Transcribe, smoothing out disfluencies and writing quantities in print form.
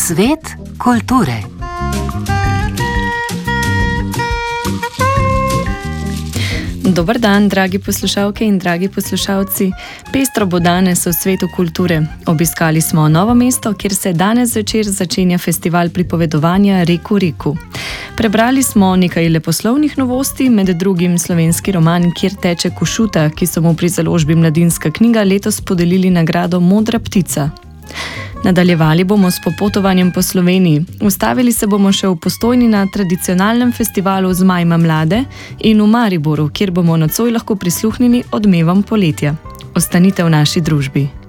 Svet kulture. Dober dan, dragi poslušalke in dragi poslušalci. Pestro bo danes v svetu kulture. Obiskali smo Novo mesto, kjer se danes zvečer začenja festival pripovedovanja Reku Reku. Prebrali smo nekaj leposlovnih novosti, med drugim slovenski roman Kjer teče Košuta, ki so mu pri založbi Mladinska knjiga letos podelili nagrado Modra ptica. Nadaljevali bomo s popotovanjem po Sloveniji. Ustavili se bomo še v Postojni na tradicionalnem festivalu Zmajma mlade in v Mariboru, kjer bomo nocoj lahko prisluhnili odmevom poletja. Ostanite v naši družbi.